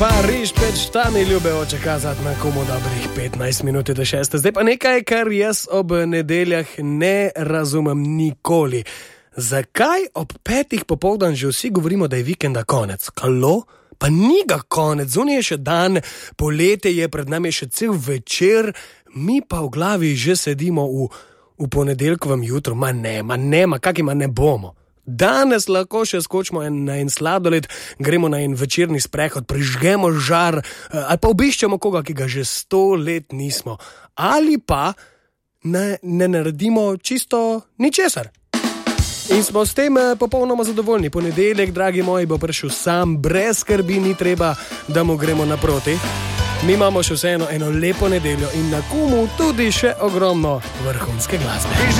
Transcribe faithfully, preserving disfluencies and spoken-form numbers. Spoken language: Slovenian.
Pariž pred štami ljube oče kazati na komu dobrih petnajst minut do šeste. Zdaj pa nekaj, kar jaz ob nedeljah ne razumem nikoli. Zakaj ob petih popoldan že vsi govorimo, da je vikenda konec? Kalo? Pa ni ga konec, zunaj je še dan, poletje je, pred nami je še cel večer, mi pa v glavi že sedimo v, v ponedeljkovem jutru. Ma ne, ma ne, ma kakima ne bomo. Danes lahko še skočimo en, na en sladoled, gremo na en večerni sprehod, prižgemo žar ali pa obiščemo koga, ki ga že sto let nismo. Ali pa ne, ne naredimo čisto ničesar. In smo s tem popolnoma zadovoljni. Ponedeljek, dragi moji, bo prišel sam, brez skrbi, ni treba, da mu gremo naproti. Mi imamo še vseeno eno lepo nedeljo in na komu tudi še ogromno vrhunske glasbe.